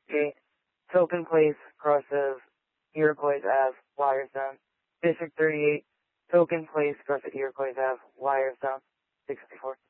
8. Token Place crosses Iroquois Ave, Wyerstown. District 38. Token Place crosses Iroquois Ave, Wyerstown. 64.